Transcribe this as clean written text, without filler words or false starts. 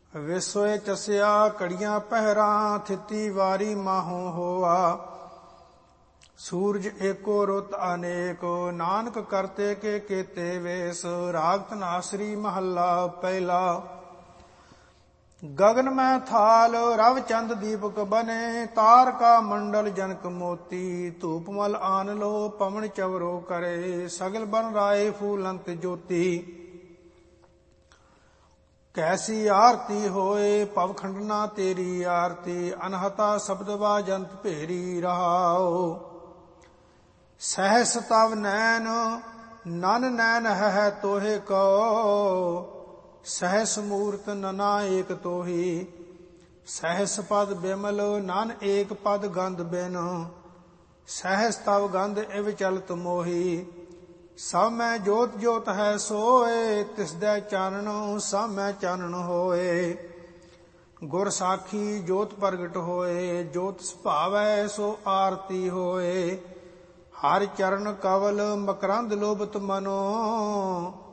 ਵਿਸੋਏ ਚਸਿਆ ਕੜੀਆਂ ਪਹਿਰਾਂ, ਥਿੱਤੀ ਵਾਰੀ ਮਾਹੋਂ ਹੋਆ। ਸੂਰਜ ਏਕੋ ਰੁੱਤ ਅਨੇਕ, ਨਾਨਕ ਕਰਤੇ ਕੇ ਕੀਤੇ ਵੇਸ। ਰਾਗ ਧਨਾਸਰੀ ਮਹੱਲਾ ਪਹਿਲਾ। ਗगन में थाल रव चंद दीपक बने, तारका मंडल जनक मोती। धूप मल आन लो पवन चवरो करे, सगल बन राय फूलंत ज्योति। कैसी आरती होए पव खंडना तेरी आरती, अनहता शब्द बाजंत भेरी रहाओ। सहस तव नैन नन नैन है तोहे कहो, सहस मूर्त नना एक तोही। सहस पद बिमल नन एक पद गंध बिन, सहस तव गंध इव चलत मोही। सब मैं जोत जोत है सोए, तिसदै चानन सब मैं चानन होए। गुर साखी जोत प्रगट होए, जोत सुभावै सो आरती होए। हर चरण कवल मकरंद लोभत मनो,